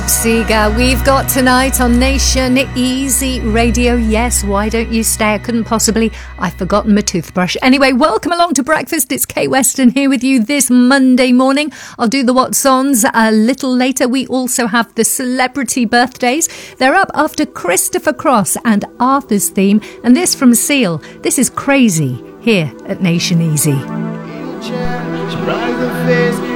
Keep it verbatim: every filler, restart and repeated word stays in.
Seeger, we've got tonight on Nation Easy Radio. Yes, why don't you stay? I couldn't possibly. I've forgotten my toothbrush. Anyway, welcome along to breakfast. It's Kate Weston here with you this Monday morning. I'll do the What's Ons a little later. We also have the celebrity birthdays. They're up after Christopher Cross and Arthur's theme. And this from Seal. This is Crazy here at Nation Easy. She